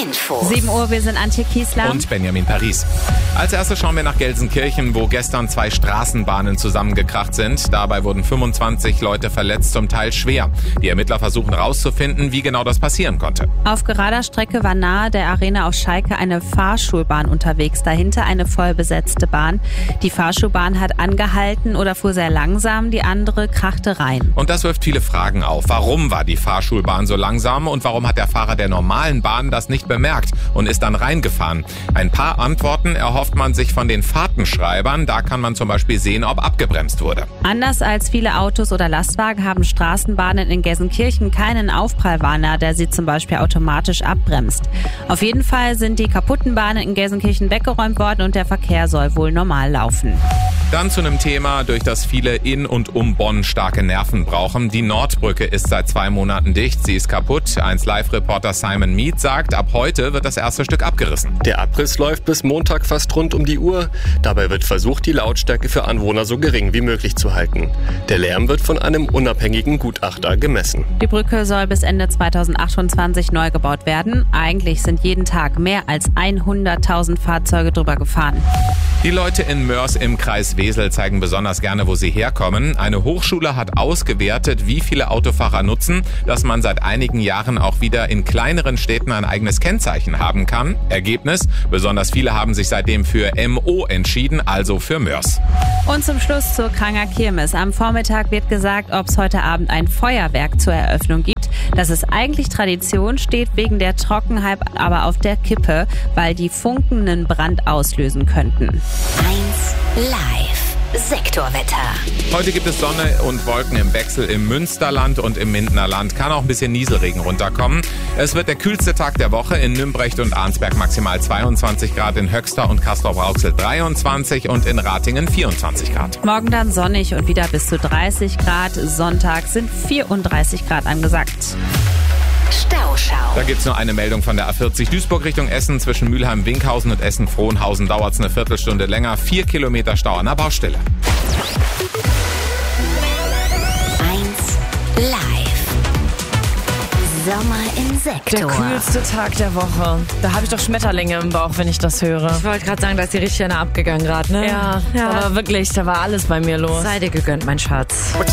Info. 7 Uhr, wir sind Antje Kiesler. Und Benjamin Paris. Als erstes schauen wir nach Gelsenkirchen, wo gestern 2 Straßenbahnen zusammengekracht sind. Dabei wurden 25 Leute verletzt, zum Teil schwer. Die Ermittler versuchen herauszufinden, wie genau das passieren konnte. Auf gerader Strecke war nahe der Arena auf Schalke eine Fahrschulbahn unterwegs. Dahinter eine vollbesetzte Bahn. Die Fahrschulbahn hat angehalten oder fuhr sehr langsam, die andere krachte rein. Und das wirft viele Fragen auf. Warum war die Fahrschulbahn so langsam und warum hat der Fahrer der normalen Bahn das nicht bemerkt und ist dann reingefahren? Ein paar Antworten erhofft man sich von den Fahrtenschreibern. Da kann man zum Beispiel sehen, ob abgebremst wurde. Anders als viele Autos oder Lastwagen haben Straßenbahnen in Gelsenkirchen keinen Aufprallwarner, der sie zum Beispiel automatisch abbremst. Auf jeden Fall sind die kaputten Bahnen in Gelsenkirchen weggeräumt worden und der Verkehr soll wohl normal laufen. Dann zu einem Thema, durch das viele in und um Bonn starke Nerven brauchen. Die Nordbrücke ist seit 2 Monaten dicht. Sie ist kaputt. 1Live-Reporter Simon Mead sagt, ab heute wird das erste Stück abgerissen. Der Abriss läuft bis Montag fast rund um die Uhr. Dabei wird versucht, die Lautstärke für Anwohner so gering wie möglich zu halten. Der Lärm wird von einem unabhängigen Gutachter gemessen. Die Brücke soll bis Ende 2028 neu gebaut werden. Eigentlich sind jeden Tag mehr als 100.000 Fahrzeuge drüber gefahren. Die Leute in Mörs im Kreis Wesel zeigen besonders gerne, wo sie herkommen. Eine Hochschule hat ausgewertet, wie viele Autofahrer nutzen, dass man seit einigen Jahren auch wieder in kleineren Städten ein eigenes Kennzeichen haben kann. Ergebnis: besonders viele haben sich seitdem für MO entschieden, also für Mörs. Und zum Schluss zur Kranger Kirmes. Am Vormittag wird gesagt, ob es heute Abend ein Feuerwerk zur Eröffnung gibt. Das ist eigentlich Tradition, steht wegen der Trockenheit aber auf der Kippe, weil die Funken einen Brand auslösen könnten. 1Live Sektorwetter. Heute gibt es Sonne und Wolken im Wechsel im Münsterland und im Mindenerland. Kann auch ein bisschen Nieselregen runterkommen. Es wird der kühlste Tag der Woche. In Nümbrecht und Arnsberg maximal 22 Grad, in Höxter und Castrop-Rauxel 23 und in Ratingen 24 Grad. Morgen dann sonnig und wieder bis zu 30 Grad. Sonntag sind 34 Grad angesagt. Stauschau. Da gibt's nur eine Meldung von der A40 Duisburg Richtung Essen. Zwischen Mülheim-Winkhausen und Essen-Frohnhausen dauert's eine Viertelstunde länger. 4 Kilometer Stau an der Baustelle. 1Live Sommer im Sektor. Der kühlste Tag der Woche. Da habe ich doch Schmetterlinge im Bauch, wenn ich das höre. Ich wollte gerade sagen, da ist die richtig eine abgegangen gerade, ne? Ja, aber wirklich, da war alles bei mir los. Sei dir gegönnt, mein Schatz.